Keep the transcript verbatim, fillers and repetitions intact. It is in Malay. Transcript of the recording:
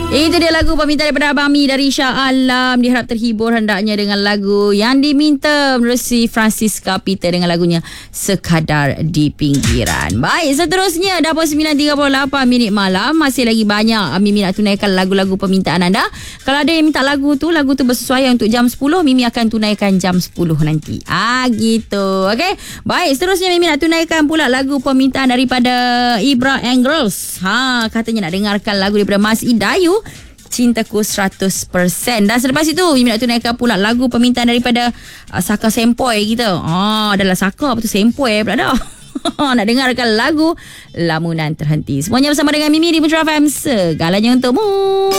Itu dia lagu permintaan daripada Abang Mi dari Shah Alam. Diharap terhibur hendaknya dengan lagu yang diminta menerusi Francisca Peter dengan lagunya Sekadar di Pinggiran. Baik, seterusnya dah pukul sembilan tiga puluh lapan minit malam. Masih lagi banyak Mimi nak tunaikan lagu-lagu permintaan anda. Kalau ada yang minta lagu tu, lagu tu bersesuaian untuk jam sepuluh, Mimi akan tunaikan jam sepuluh nanti. Ah, gitu. Okey. Baik, seterusnya Mimi nak tunaikan pula lagu permintaan daripada Ibra and Girls. Ha, katanya nak dengarkan lagu daripada Mas Idayu, Cintaku seratus peratus. Dan selepas itu Mimi nak tunaikan pula lagu permintaan daripada uh, Saka Sempoi kita. Ah, adalah Saka apa tu Sempoi pula dah. Nak dengarkan lagu Lamunan Terhenti. Semuanya bersama dengan Mimi di Putra F M, segalanya untukmu.